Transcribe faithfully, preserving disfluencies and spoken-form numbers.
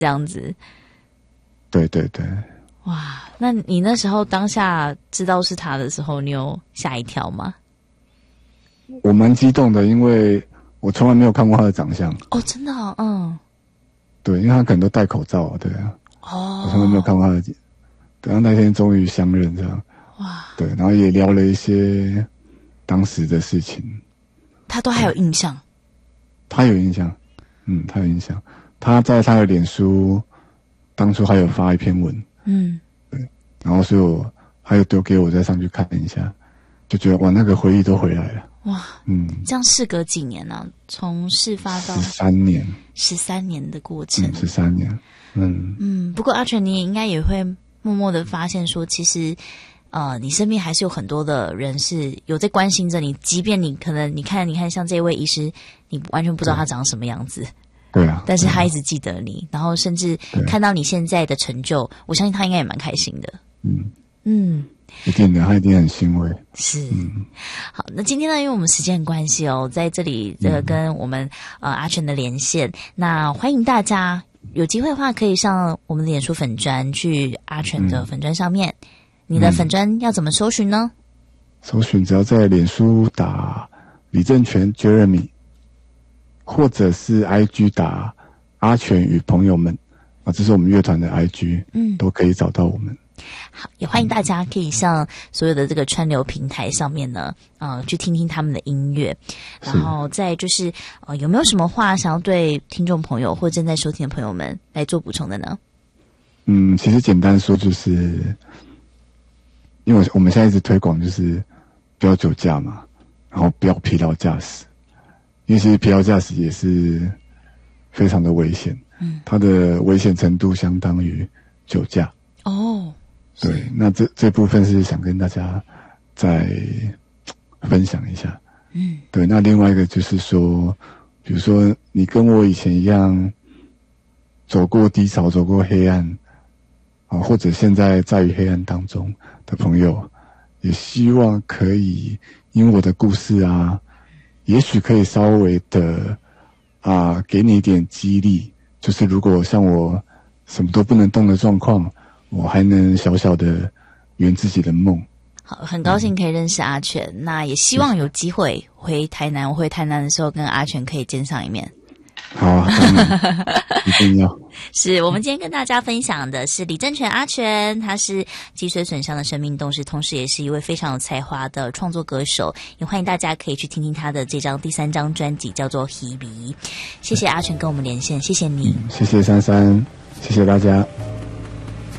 这样子。 对对对。 哇，那你那时候当下知道是他的时候，你有吓一跳吗？ 我蛮激动的，因为我从来没有看过他的长相。 哦，真的哦，嗯。 对，因为他可能都戴口罩，对啊。 哦。 我从来没有看过他的，对啊，那天终于相认这样。 哇。 对，然后也聊了一些当时的事情。 他都还有印象。 他有印象，嗯，他有印象。他在他的脸书当初还有发一篇文， 嗯， 对，然后所以我还有丢给我再上去看一下，就觉得哇，那个回忆都回来了。 哇，嗯，这样事隔几年呢、啊？从事发到十三年， 十三年的过程， 十、嗯、三年，嗯嗯。不过阿全，你也应该也会默默的发现说，其实。呃，你身边还是有很多的人是有在关心着你，即便你可能你看你看像这位医师，你完全不知道他长什么样子， 对啊， 但是他一直记得你，然后甚至看到你现在的成就，我相信他应该也蛮开心的。 嗯嗯， 一定的，他一定很欣慰。 是， 嗯， 好，那今天呢，因为我们时间的关系哦，在这里这个跟我们、嗯、呃阿全的连线，那欢迎大家有机会的话，可以上我们的脸书粉专去阿全的粉专上面。嗯，你的粉专要怎么搜寻呢？ 搜寻只要在脸书打李正全 Jeremy， 或者是 I G 打阿全与朋友们啊，这是我们乐团的 I G， 嗯，都可以找到我们。 好，也欢迎大家可以上所有的这个串流平台上面呢，呃，去听听他们的音乐，然后再就是呃，有没有什么话想要对听众朋友或正在收听的朋友们来做补充的呢？ 嗯，其实简单说就是。因为我们现在一直推广就是不要酒驾嘛，然后不要疲劳驾驶，因为其实疲劳驾驶也是非常的危险，嗯，它的危险程度相当于酒驾。 哦， 对，那这这部分是想跟大家再分享一下，嗯，对。那另外一个就是说，比如说你跟我以前一样走过低潮，走过黑暗。啊，或者现在在于黑暗当中的朋友，也希望可以因为我的故事啊，也许可以稍微的啊，给你一点激励。就是如果像我什么都不能动的状况，我还能小小的圆自己的梦。 好，很高兴可以认识阿全，嗯、那也希望有机会回台南。我回台南的时候，跟阿全可以见上一面。 好啊，当然一定要。 是我们今天跟大家分享的是李正全阿全，他是脊髓损伤的生命斗士，同时也是一位非常有才华的创作歌手。也欢迎大家可以去听听他的这张第三张专辑，叫做《Hebe》。谢谢阿全跟我们连线，谢谢你， 嗯、谢谢珊珊，谢谢大家。